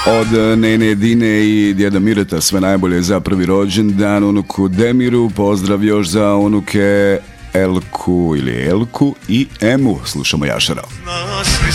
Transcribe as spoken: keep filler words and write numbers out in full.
Od Nene Dine i djeda Mireta sve najbolje za prvi rođendan, unuku Demiru, pozdrav još za unuke Elku ili Elku i Emu. Slušamo Jašara.